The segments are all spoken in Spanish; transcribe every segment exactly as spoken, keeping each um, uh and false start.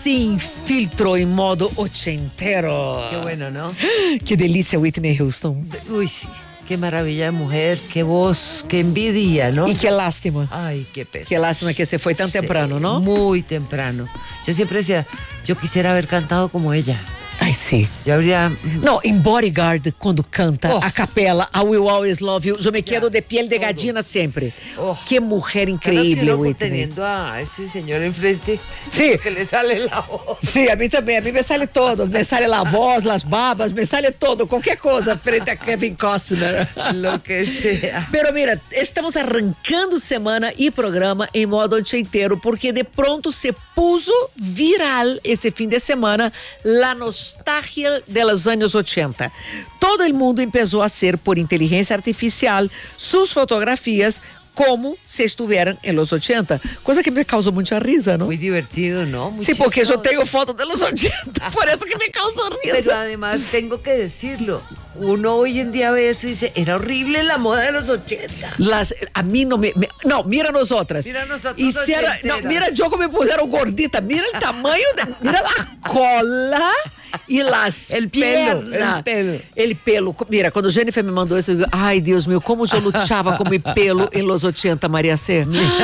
se infiltró en modo ochentero. Qué bueno, ¿no? Qué delicia Whitney Houston. Uy, sí. Qué maravilla de mujer, qué voz, qué envidia, ¿no? Y qué lástima. Ay, qué pesa. Qué lástima que se fue tan Sí, temprano, ¿no? Muy temprano. Yo siempre decía, yo quisiera haber cantado como ella. Ai, sim. Yo habría... Não, em Bodyguard, quando canta Oh. a capela I Will Always Love You, yo me quedo de piel de Todo. gallina sempre. Oh. Qué mujer increíble, Qué loco Whitney. teniendo a esse señor enfrente. Sí. Que le sale la voz. Sim, a mim também. A mim me sale todo. Me sale a voz, as babas, me sale todo. Qualquer coisa frente a Kevin Costner. Lo que sea. Pero mira, estamos arrancando semana e programa em modo ochenteiro, porque de pronto se puso viral esse fim de semana la nostalgia de los años ochenta. Todo el mundo empezó a hacer por inteligência artificial sus fotografias como se estuvieran en los ochenta, cosa que me causó mucha risa, ¿no? Muy divertido, ¿no? Muy Sí, porque yo chistoso. tengo fotos de los ochenta, por eso que me causó Pero risa. además tengo que decirlo, uno hoy en día ve eso y dice, era horrible la moda de los ochenta. Las, a mí no me, me- no, mira nosotras. Mira nosotros Hiciera, ochenteras. no, mira yo como me pusieron gordita, mira el tamaño, de, mira la cola y las El pelo, piernas. el pelo. El pelo. Mira, cuando Jennifer me mandou isso, eu digo, ai Deus meu, como eu luchava com mi pelo em los ochenta, Maria C.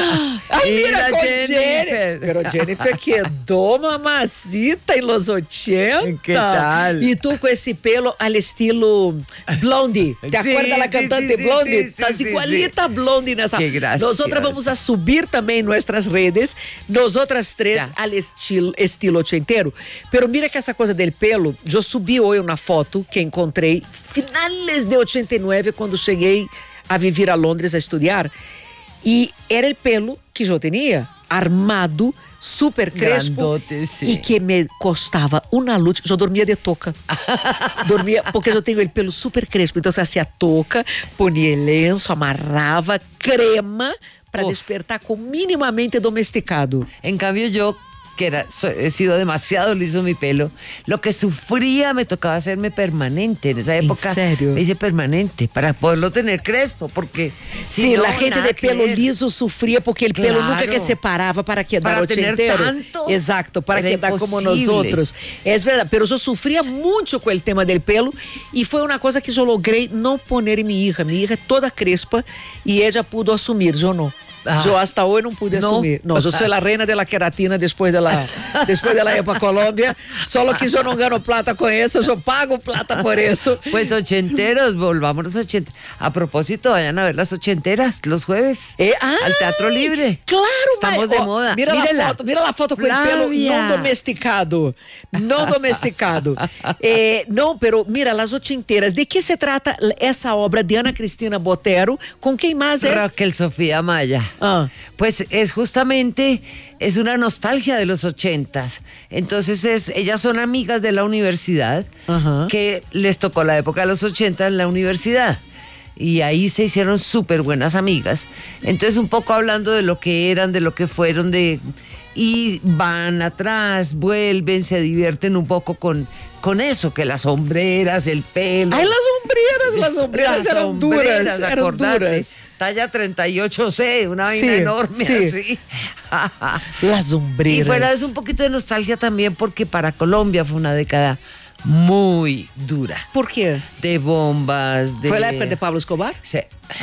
Ai, mira, Mira, com Jennifer. Jennifer. Pero Jennifer quedou mamacita em los ochenta. Que tal? E tu com esse pelo al estilo Blondie. ¿Te Sí, acuerdas la sí, cantante sí, sí, Blondie? sí, Estás sí, igualita Blondie nessa. Qué graciosa. Nosotras vamos a subir também em nossas redes, nosotras três Ya. al estilo, estilo ochenteiro. Pero mira que essa coisa del pelo, eu subi hoje uma foto que encontrei finales de ochenta e nove, quando cheguei a viver a Londres a estudar, e era o pelo que eu tinha, armado, super crespo, Grandote, sí. e que me costava uma luta. Eu dormia de touca. Dormia, porque eu tenho o pelo super crespo, então se hacía touca, ponia lenço, amarrava, crema, para Uf. despertar com minimamente domesticado. En cambio yo, que era, so- he sido demasiado liso mi pelo, lo que sufría me tocaba hacerme permanente. En esa época serio? me hice permanente para poderlo tener crespo, porque Sí, si no, la gente nada de que pelo ver. liso sufría porque el pelo Claro. nunca que se paraba para quedar Para tener ochentero. tanto, Exacto, para era quedar como imposible. nosotros. Es verdad, pero yo sufría mucho con el tema del pelo y fue una cosa que yo logré no poner en mi hija. Mi hija es toda crespa y ella pudo asumir, yo no. Ah. Yo hasta hoy no pude No. asumir. No, yo soy la reina de la queratina después de la, después de la Epa Colombia. Solo que yo no gano plata con eso, yo pago plata por eso. Pues ochenteros, volvámonos ochenta. A propósito, vayan a ver las ochenteras los jueves Eh, ah, al Teatro Libre. Claro, Estamos May. de Ó, moda. Mira Mírela. la foto, mira la foto com o pelo Flavia. não domesticado. Não domesticado. Eh, não, pero mira, las ochenteras. ¿De que se trata essa obra de Ana Cristina Botero? ¿Con quem mais é? Raquel Sofía Maya. Ah. Pues es justamente, es una nostalgia de los ochentas. Entonces es, ellas son amigas de la universidad, Ajá. que les tocó la época de los ochenta en la universidad. Y ahí se hicieron súper buenas amigas. Entonces un poco hablando de lo que eran, de lo que fueron, de y van atrás, vuelven, se divierten un poco con, con eso, que las sombreras, el pelo. Ai, las sombreras, las sombreras Las eram sombreras, duras, eram acordate. duras. Talla treinta y ocho C, una vaina Sí, enorme sí. así. Las sombreras. Y fuera de eso un poquito de nostalgia también, porque para Colombia fue una década muy dura. Por quê? De bombas, de... Foi a época de Pablo Escobar? Sí.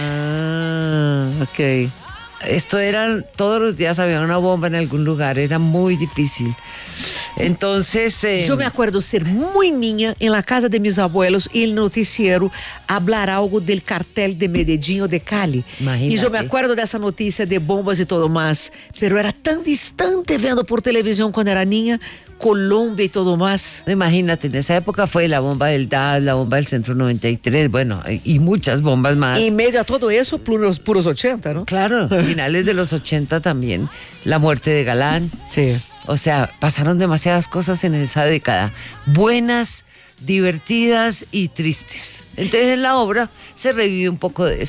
Ah, ok. Esto era, todos los días había una bomba en algún lugar, era muy difícil. Entonces... eh, Eu me acuerdo ser muito niña em la casa de mis abuelos e el noticiero hablar algo del cartel de Medellín ou de Cali. Imagínate. E eu me acuerdo dessa notícia de bombas e todo mais, pero era tão distante vendo por televisão quando era niña, Colômbia e todo mais. Imagínate, en esa época fue la bomba del D A S, la bomba del Centro noventa y tres, bueno, y muchas bombas más. E em meio a todo isso, puros, puros ochenta, não? Claro, finales de los ochenta también, la muerte de Galán. Sí. O sea, pasaron demasiadas cosas en esa década, buenas, divertidas y tristes. Entonces en la obra se revive un poco de eso.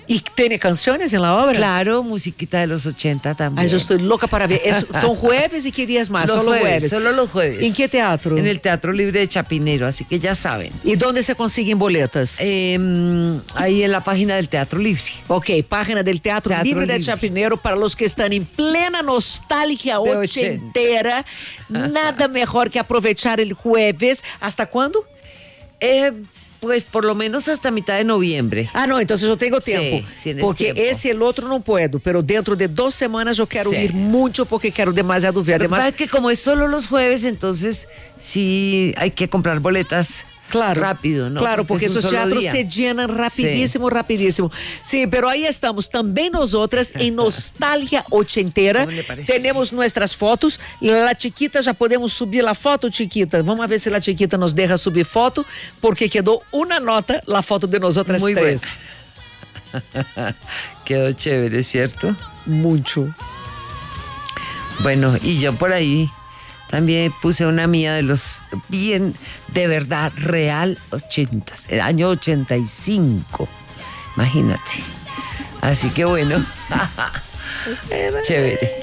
¿Y tiene canciones en la obra? Claro, musiquita de los ochenta también. Ay, yo estoy loca para ver. Es- ¿Son jueves y qué días más? Los Solo jueves, jueves. solo los jueves. ¿En qué teatro? En el Teatro Libre de Chapinero, así que ya saben. ¿Y dónde se consiguen boletas? Eh, ahí en la página del Teatro Libre. Ok, página del Teatro, Teatro Libre de Libre. Chapinero para los que están en plena nostalgia De ochentera. Nada mejor que aprovechar el jueves. ¿Hasta cuándo? Eh, pues por lo menos hasta mitad de noviembre. Ah, no, entonces yo tengo Sí, tiempo. tienes porque tiempo. ese y el otro no puedo, pero dentro de dos semanas yo quiero Sí. ir mucho porque quiero demasiado ver. Lo que pasa Además, es que como es solo los jueves, entonces sí hay que comprar boletas claro, rápido, ¿no? Claro, porque, es un esos solo teatros día. se llenan rapidísimo, rapidísimo. Sí, pero ahí estamos también nosotras en nostalgia ochentera. ¿Cómo le parece? Tenemos nuestras fotos. La chiquita, ya podemos subir la foto, chiquita. Vamos a ver si la chiquita nos deja subir foto, porque quedó una nota la foto de nosotras Muy tres. buena. Quedó chévere, ¿cierto? Mucho. Bueno, y yo por ahí también puse una mía de los bien, de verdad, real ochentas, el año ochenta y cinco. Imagínate. Así que bueno, chévere.